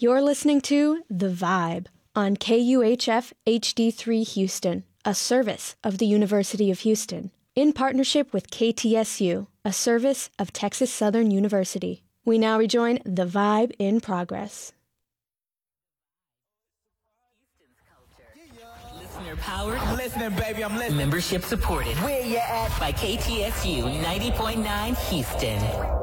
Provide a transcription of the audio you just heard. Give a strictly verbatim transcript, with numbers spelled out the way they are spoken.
You're listening to The Vibe on K U H F H D three Houston, a service of the University of Houston, in partnership with K T S U, a service of Texas Southern University. We now rejoin The Vibe in progress. Listener powered. I'm listening, baby, I'm listening. Membership supported. Where you at? By K T S U ninety point nine Houston.